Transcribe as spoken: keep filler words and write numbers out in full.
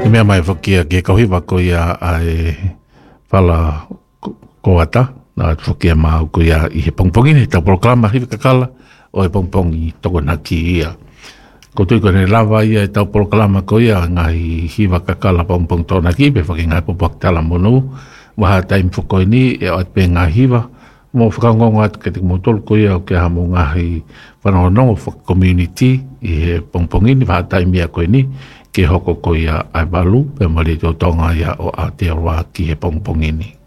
E mea mai whakia ke kauhiwa ko ia ai whala koata, na whakia maa ko ia i he pongpongi, he tau proklama hiwi kakala, o he pongpongi toko naki ia. Ko tui kone lawa ia e tau proklama ko ia ngai hiwa kakala pongpong tō naki, pe whaki ngai popak tala monu, waha taim whakoi ni e o atpe ngai hiwa, mo whakangonga atu ke te motol ko ia o ke hamo ngahi whanonongo whaka community i he pongpongi ni waha taim ia koe ni, ke hoko ko ia ai balu pe mali tō tonga ia o Aotearoa ki he pongpongini.